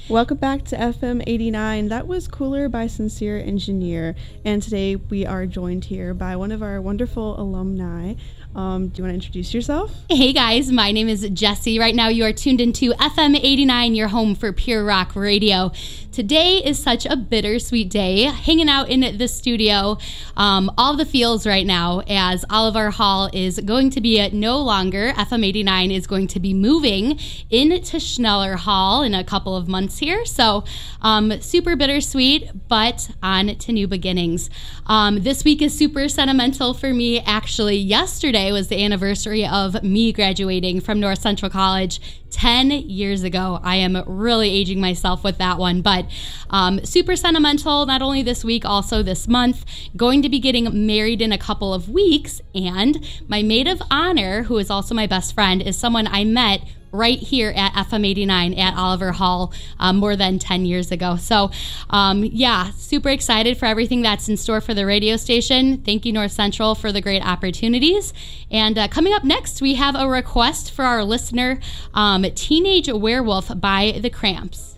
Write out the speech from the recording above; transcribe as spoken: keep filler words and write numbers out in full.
Welcome back to F M eighty-nine. That was Cooler by Sincere Engineer. And today we are joined here by one of our wonderful alumni. Um, do you want to introduce yourself? Hey guys, my name is Jessie. Right now you are tuned into F M eighty-nine, your home for pure rock radio. Today is such a bittersweet day, hanging out in the studio, um, all the feels right now, as Oliver Hall is going to be no longer. F M eighty-nine is going to be moving into Schneller Hall in a couple of months here. So um, super bittersweet, but on to new beginnings. Um, this week is super sentimental for me. Actually, yesterday was the anniversary of me graduating from North Central College ten years ago. I am really aging myself with that one, but um, super sentimental, not only this week, also this month. Going to be getting married in a couple of weeks, and my maid of honor, who is also my best friend, is someone I met right here at F M eighty-nine at Oliver Hall um, more than ten years ago. So um, yeah, super excited for everything that's in store for the radio station. Thank you, North Central, for the great opportunities. And uh, coming up next, we have a request for our listener, um, Teenage Werewolf by The Cramps.